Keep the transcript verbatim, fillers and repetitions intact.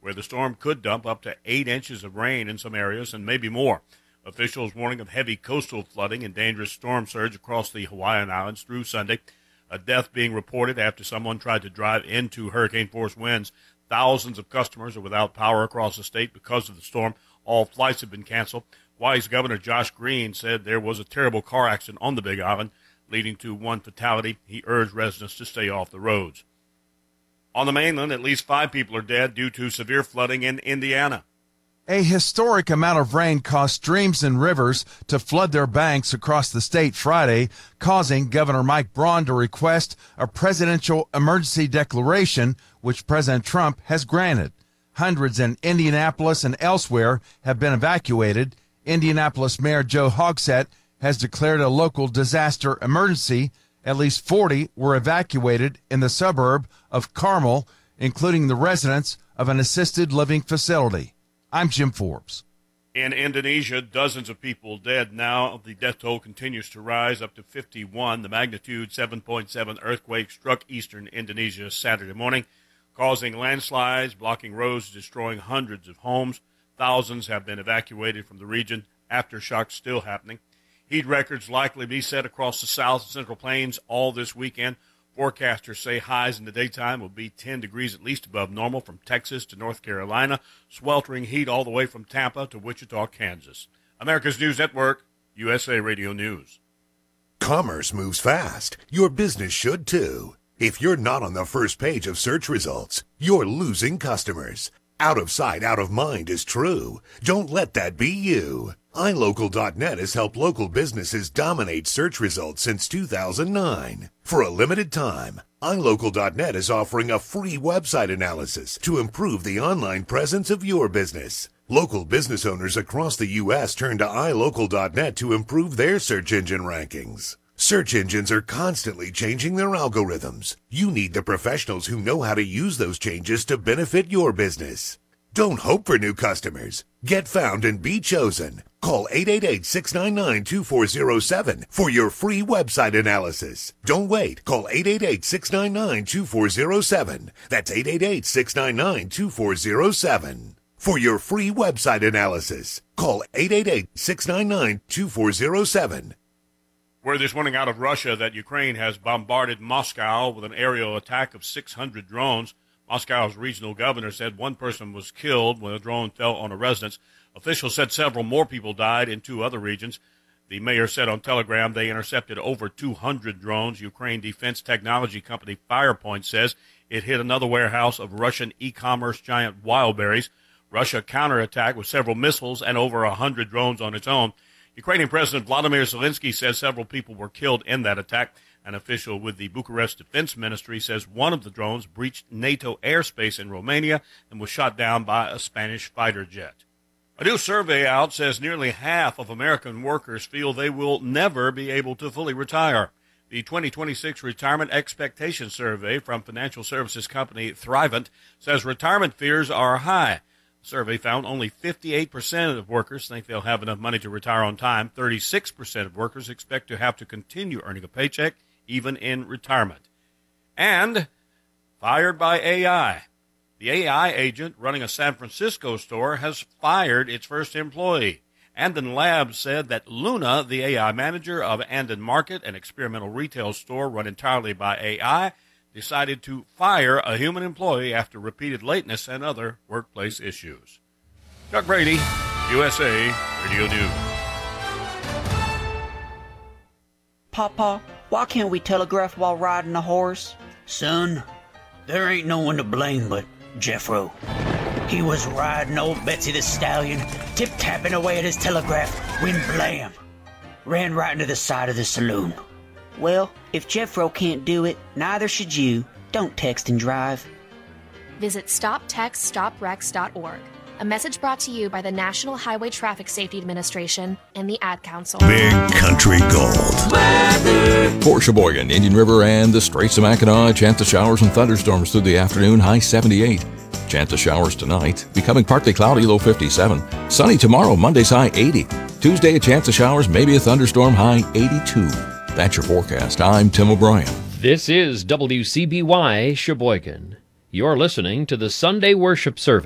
where the storm could dump up to eight inches of rain in some areas and maybe more. Officials warning of heavy coastal flooding and dangerous storm surge across the Hawaiian Islands through Sunday. A death being reported after someone tried to drive into hurricane-force winds. Thousands of customers are without power across the state because of the storm. All flights have been canceled. Hawaii's Governor Josh Green said there was a terrible car accident on the Big Island, leading to one fatality. He urged residents to stay off the roads. On the mainland, at least five people are dead due to severe flooding in Indiana. A historic amount of rain caused streams and rivers to flood their banks across the state Friday, causing Governor Mike Braun to request a presidential emergency declaration, which President Trump has granted. Hundreds in Indianapolis and elsewhere have been evacuated. Indianapolis Mayor Joe Hogsett has declared a local disaster emergency. At least forty were evacuated in the suburb of Carmel, including the residents of an assisted living facility. I'm Jim Forbes. In Indonesia, dozens of people dead now. The death toll continues to rise up to fifty-one. The magnitude seven point seven earthquake struck eastern Indonesia Saturday morning, causing landslides, blocking roads, destroying hundreds of homes. Thousands have been evacuated from the region. Aftershocks still happening. Heat records likely be set across the south and central plains all this weekend. Forecasters say highs in the daytime will be ten degrees at least above normal from Texas to North Carolina, sweltering heat all the way from Tampa to Wichita, Kansas. America's News Network, U S A Radio News. Commerce moves fast. Your business should too. If you're not on the first page of search results, you're losing customers. Out of sight, out of mind is true. Don't let that be you. i local dot net has helped local businesses dominate search results since two thousand nine. For a limited time, i local dot net is offering a free website analysis to improve the online presence of your business. Local business owners across the U S turn to i local dot net to improve their search engine rankings. Search engines are constantly changing their algorithms. You need the professionals who know how to use those changes to benefit your business. Don't hope for new customers. Get found and be chosen. Call eight eight eight, six nine nine, two four zero seven for your free website analysis. Don't wait. Call eight eight eight, six nine nine, two four zero seven. That's eight eight eight, six nine nine, two four zero seven. For your free website analysis, call eight eight eight, six nine nine, two four zero seven. Word this morning out of Russia that Ukraine has bombarded Moscow with an aerial attack of six hundred drones. Moscow's regional governor said one person was killed when a drone fell on a residence. Officials said several more people died in two other regions. The mayor said on Telegram they intercepted over two hundred drones. Ukraine defense technology company Firepoint says it hit another warehouse of Russian e-commerce giant Wildberries. Russia counterattacked with several missiles and over one hundred drones on its own. Ukrainian President Vladimir Zelensky says several people were killed in that attack. An official with the Bucharest Defense Ministry says one of the drones breached NATO airspace in Romania and was shot down by a Spanish fighter jet. A new survey out says nearly half of American workers feel they will never be able to fully retire. The twenty twenty-six Retirement Expectation Survey from financial services company Thrivent says retirement fears are high. The survey found only fifty-eight percent of workers think they'll have enough money to retire on time. thirty-six percent of workers expect to have to continue earning a paycheck even in retirement. And fired by A I. The A I agent running a San Francisco store has fired its first employee. Andon Labs said that Luna, the A I manager of Andon Market, an experimental retail store run entirely by A I, decided to fire a human employee after repeated lateness and other workplace issues. Chuck Brady, U S A Radio News. Papa, why can't we telegraph while riding a horse? Son, there ain't no one to blame but Jeffro. He was riding old Betsy the Stallion, tip-tapping away at his telegraph, when blam! Ran right into the side of the saloon. Well, if Jeffro can't do it, neither should you. Don't text and drive. Visit stop text stop wrecks dot org. A message brought to you by the National Highway Traffic Safety Administration and the Ad Council. Big Country Gold. Weather. For Sheboygan, Indian River, and the Straits of Mackinac, chance of showers and thunderstorms through the afternoon, high seventy-eight. Chance of showers tonight, becoming partly cloudy, low fifty-seven. Sunny tomorrow, Monday's high eighty. Tuesday, a chance of showers, maybe a thunderstorm, high eighty-two. That's your forecast. I'm Tim O'Brien. This is W C B Y Sheboygan. You're listening to the Sunday Worship Service.